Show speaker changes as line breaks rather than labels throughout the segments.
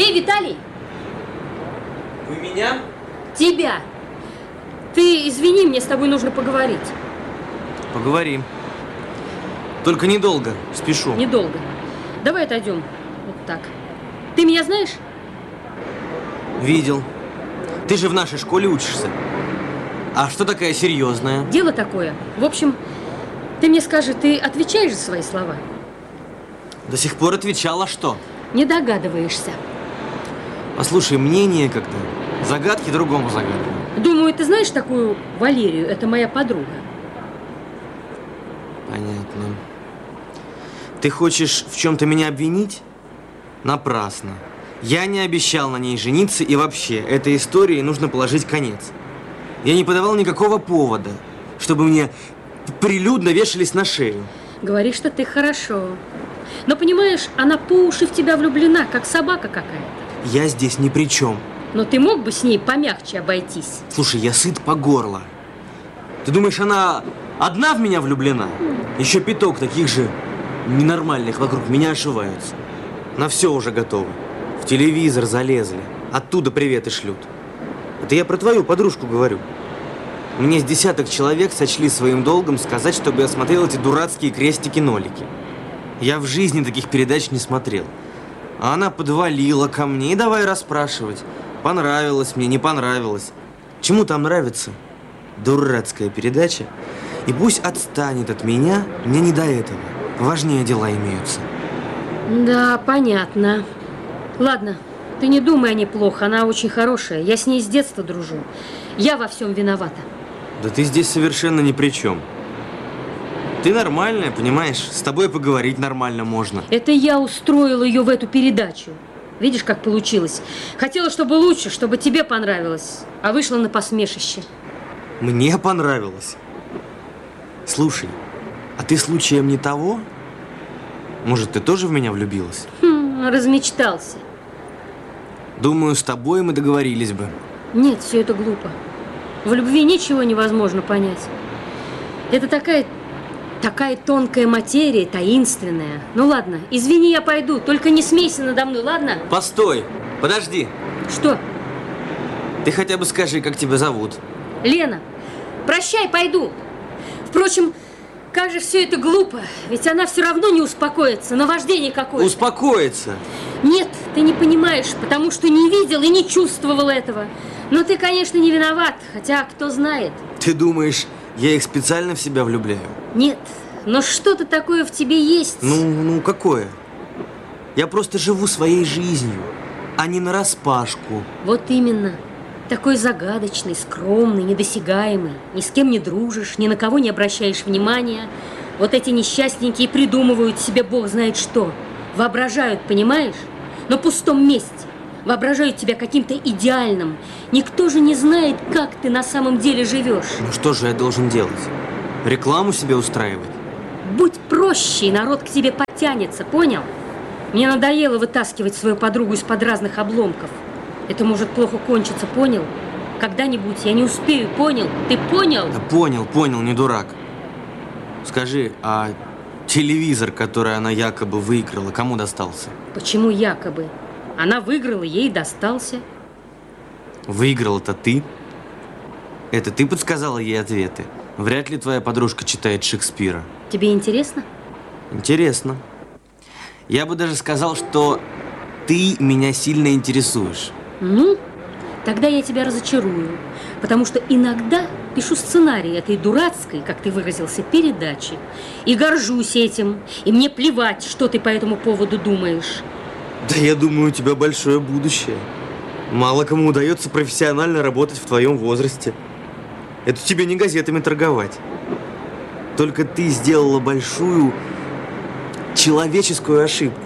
Эй, Виталий!
Вы меня?
Тебя! Ты извини, мне с тобой нужно поговорить.
Поговорим. Только недолго, спешу.
Недолго. Давай отойдем. Вот так. Ты меня знаешь?
Видел. Ты же в нашей школе учишься. А что такая серьезная?
Дело такое. В общем, ты мне скажи, ты отвечаешь за свои слова?
До сих пор отвечала, что?
Не догадываешься.
Послушай, мне некогда. Загадки другому загадываю.
Думаю, ты знаешь такую Валерию? Это моя подруга.
Понятно. Ты хочешь в чем-то меня обвинить? Напрасно. Я не обещал на ней жениться, и вообще, этой истории нужно положить конец. Я не подавал никакого повода, чтобы мне прилюдно вешались на шею.
Говоришь, что ты хорошо. Но понимаешь, она по уши в тебя влюблена, как собака какая-то.
Я здесь ни при чем.
Но ты мог бы с ней помягче обойтись?
Слушай, я сыт по горло. Ты думаешь, она одна в меня влюблена? Еще пяток таких же ненормальных вокруг меня ошиваются. На все уже готовы. В телевизор залезли. Оттуда приветы шлют. Это я про твою подружку говорю. Мне с десяток человек сочли своим долгом сказать, чтобы я смотрел эти дурацкие крестики-нолики. Я в жизни таких передач не смотрел. А она подвалила ко мне и давай расспрашивать. Понравилось мне, не понравилось. Чему там нравится? Дурацкая передача. И пусть отстанет от меня, мне не до этого. Важнее дела имеются.
Да, понятно. Ладно, ты не думай о ней плохо, она очень хорошая. Я с ней с детства дружу. Я во всем виновата.
Да ты здесь совершенно ни при чем. Ты нормальная, понимаешь? С тобой поговорить нормально можно.
Это я устроила ее в эту передачу. Видишь, как получилось? Хотела, чтобы лучше, чтобы тебе понравилось. А вышла на посмешище.
Мне понравилось. Слушай, а ты случаем не того? Может, ты тоже в меня влюбилась?
Размечтался.
Думаю, с тобой мы договорились бы.
Нет, все это глупо. В любви ничего невозможно понять. Это такая тонкая материя, таинственная. Ну ладно, извини, я пойду. Только не смейся надо мной, ладно?
Постой, подожди.
Что?
Ты хотя бы скажи, как тебя зовут.
Лена, прощай, пойду. Впрочем, как же все это глупо. Ведь она все равно не успокоится. Наваждение какое-то.
Успокоится?
Нет, ты не понимаешь, потому что не видел и не чувствовал этого. Но ты, конечно, не виноват, хотя кто знает.
Ты думаешь, я их специально в себя влюбляю?
Нет, но что-то такое в тебе есть.
Ну, какое? Я просто живу своей жизнью, а не нараспашку.
Вот именно. Такой загадочный, скромный, недосягаемый. Ни с кем не дружишь, ни на кого не обращаешь внимания. Вот эти несчастненькие придумывают себе бог знает что. Воображают, понимаешь? На пустом месте. Воображают тебя каким-то идеальным. Никто же не знает, как ты на самом деле живешь.
Ну что же я должен делать? Рекламу себе устраивать?
Будь проще, и народ к тебе подтянется, понял? Мне надоело вытаскивать свою подругу из-под разных обломков. Это может плохо кончиться, понял? Когда-нибудь я не успею, понял? Ты понял?
Да понял, не дурак. Скажи, а телевизор, который она якобы выиграла, кому достался?
Почему якобы? Она выиграла, ей достался.
Выиграла-то ты? Это ты подсказала ей ответы? Вряд ли твоя подружка читает Шекспира.
Тебе интересно?
Интересно. Я бы даже сказал, что ты меня сильно интересуешь.
Ну, тогда я тебя разочарую. Потому что иногда пишу сценарий этой дурацкой, как ты выразился, передачи. И горжусь этим. И мне плевать, что ты по этому поводу думаешь.
Да я думаю, у тебя большое будущее. Мало кому удается профессионально работать в твоем возрасте. Это тебе не газетами торговать. Только ты сделала большую человеческую ошибку.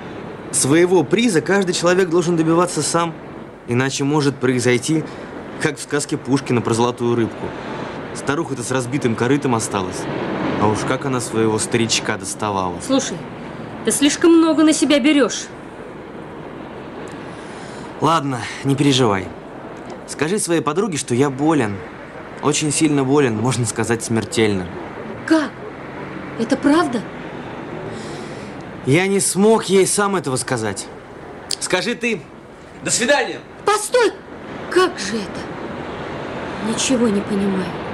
Своего приза каждый человек должен добиваться сам. Иначе может произойти, как в сказке Пушкина про золотую рыбку. Старуха-то с разбитым корытом осталась. А уж как она своего старичка доставала.
Слушай, ты слишком много на себя берешь.
Ладно, не переживай. Скажи своей подруге, что я болен. Очень сильно болен, можно сказать, смертельно.
Как? Это правда?
Я не смог ей сам этого сказать. Скажи ты. До свидания.
Постой! Как же это? Ничего не понимаю.